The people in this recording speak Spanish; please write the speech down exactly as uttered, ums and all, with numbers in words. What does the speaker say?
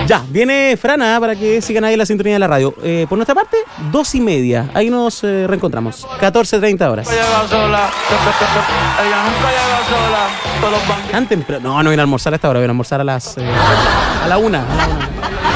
Ya, viene Frana para que sigan ahí en la sintonía de la radio. Eh, por nuestra parte, dos y media. Ahí nos eh, reencontramos. catorce treinta horas. Tan temprano. No, no viene a almorzar a esta hora, viene a almorzar a las. Eh, a la una. A la una.